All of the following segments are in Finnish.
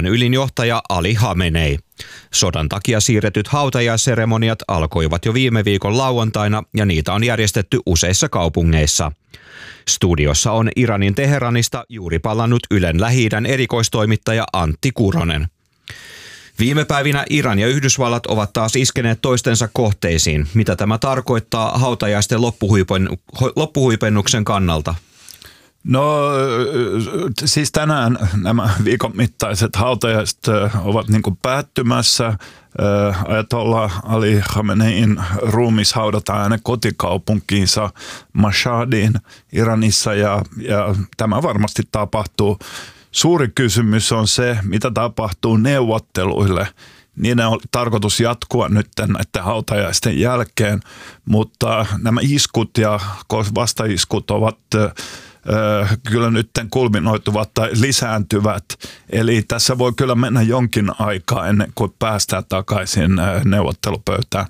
Iran ylinjohtaja Ali Khamenei. Sodan takia siirretyt hautajaisseremoniat alkoivat jo viime viikon lauantaina ja niitä on järjestetty useissa kaupungeissa. Studiossa on Iranin Teheranista juuri palannut Ylen Lähi-idän erikoistoimittaja Antti Kuronen. Viime päivinä Iran ja Yhdysvallat ovat taas iskeneet toistensa kohteisiin. Mitä tämä tarkoittaa hautajaisten loppuhuipennuksen kannalta? No siis tänään nämä viikon mittaiset hautajaiset ovat niin kuin päättymässä. Ayatollah Ali Khamenein ruumis haudataan hänen kotikaupunkiinsa Mashhadiin Iranissa ja tämä varmasti tapahtuu. Suuri kysymys on se, mitä tapahtuu neuvotteluille. Niiden on tarkoitus jatkua nyt näiden hautajaisten jälkeen, mutta nämä iskut ja vastaiskut ovat kyllä nyt kulminoituvat tai lisääntyvät. Eli tässä voi kyllä mennä jonkin aikaa ennen kuin päästään takaisin neuvottelupöytään.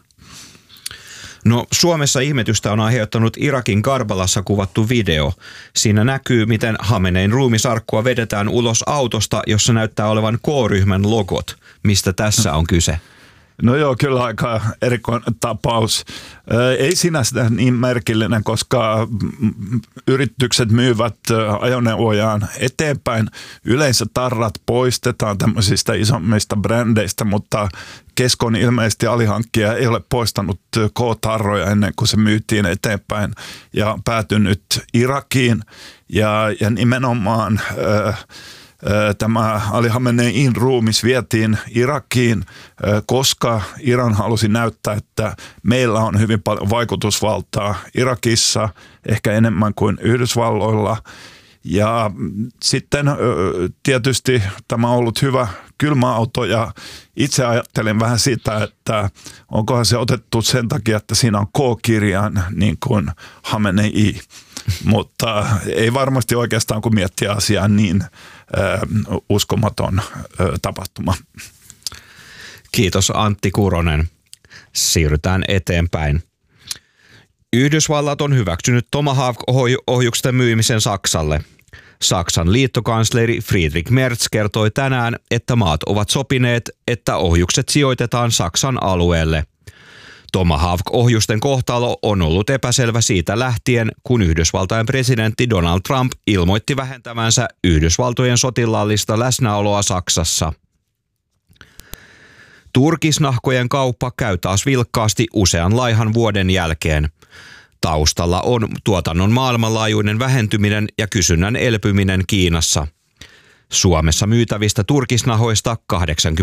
No, Suomessa ihmetystä on aiheuttanut Irakin Karbalassa kuvattu video. Siinä näkyy, miten Khamenein ruumisarkkua vedetään ulos autosta, jossa näyttää olevan K-ryhmän logot. Mistä tässä on kyse? No joo, kyllä aika erikoinen tapaus. Ei sinänsä niin merkillinen, koska yritykset myyvät ajoneuvojaan eteenpäin. Yleensä tarrat poistetaan tämmöisistä isommista brändeistä, mutta Keskon ilmeisesti alihankkija ei ole poistanut K-tarroja ennen kuin se myytiin eteenpäin ja päätynyt Irakiin ja nimenomaan tämä Ali Khamenein ruumis vietiin Irakiin, koska Iran halusi näyttää, että meillä on hyvin paljon vaikutusvaltaa Irakissa, ehkä enemmän kuin Yhdysvalloilla. Ja sitten tietysti tämä on ollut hyvä kylmäauto ja itse ajattelin vähän sitä, että onkohan se otettu sen takia, että siinä on K-kirjain niin kuin Khamenei. Mutta ei varmasti oikeastaan, kun miettii asiaa, niin uskomaton tapahtuma. Kiitos Antti Kuronen. Siirrytään eteenpäin. Yhdysvallat on hyväksynyt Tomahawk-ohjuksen myymisen Saksalle. Saksan liittokansleri Friedrich Merz kertoi tänään, että maat ovat sopineet, että ohjukset sijoitetaan Saksan alueelle. Tomahawk-ohjusten kohtalo on ollut epäselvä siitä lähtien, kun Yhdysvaltain presidentti Donald Trump ilmoitti vähentävänsä Yhdysvaltojen sotilaallista läsnäoloa Saksassa. Turkisnahkojen kauppa käy taas vilkkaasti usean laihan vuoden jälkeen. Taustalla on tuotannon maailmanlaajuinen vähentyminen ja kysynnän elpyminen Kiinassa. Suomessa myytävistä turkisnahoista 85%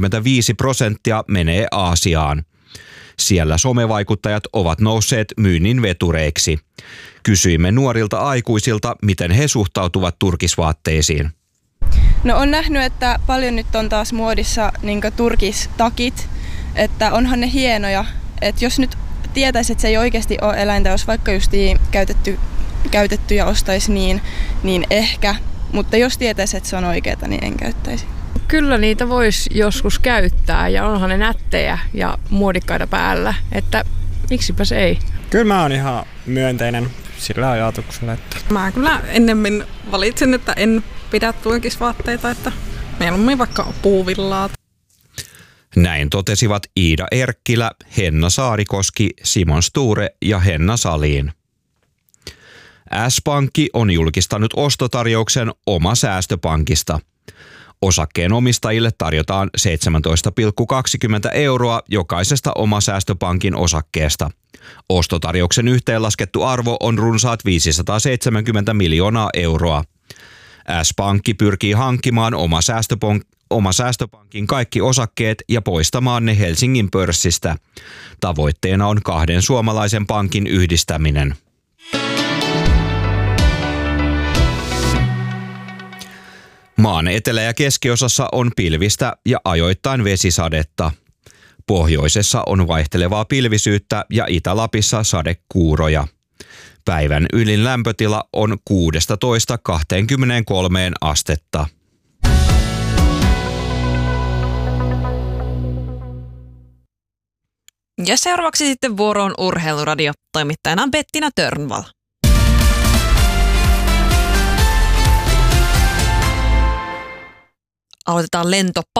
menee Aasiaan. Siellä somevaikuttajat ovat nousseet myynnin vetureiksi. Kysyimme nuorilta aikuisilta, miten he suhtautuvat turkisvaatteisiin. No on nähnyt, että paljon nyt on taas muodissa niin turkistakit, että onhan ne hienoja. Että jos nyt tietäisi, että se ei oikeasti ole eläintä, jos vaikka just käytetty ja ostaisi niin ehkä. Mutta jos tietäisi, että se on oikeaa, niin en käyttäisi. Kyllä niitä voisi joskus käyttää ja onhan ne nättejä ja muodikkaita päällä, että miksipäs ei. Kyllä mä oon ihan myönteinen sillä ajatuksella, että mä kyllä ennemmin valitsen, että en pidä turkisvaatteita, että mieluummin vaikka puuvillaa. Näin totesivat Iida Erkkilä, Henna Saarikoski, Simon Sture ja Henna Salin. S-Pankki on julkistanut ostotarjouksen Oma säästöpankista. Osakkeen omistajille tarjotaan 17,20 € jokaisesta Oma säästöpankin osakkeesta. Ostotarjouksen yhteenlaskettu arvo on runsaat 570 miljoonaa euroa. S-Pankki pyrkii hankkimaan Oma säästöpankin kaikki osakkeet ja poistamaan ne Helsingin pörssistä. Tavoitteena on 2 suomalaisen pankin yhdistäminen. Maan etelä- ja keskiosassa on pilvistä ja ajoittain vesisadetta. Pohjoisessa on vaihtelevaa pilvisyyttä ja Itä-Lapissa sadekuuroja. Päivän ylin lämpötila on 16–23 astetta. Ja seuraavaksi sitten vuoroon Urheiluradio. Toimittajana on Bettina Törnvall. Aloitetaan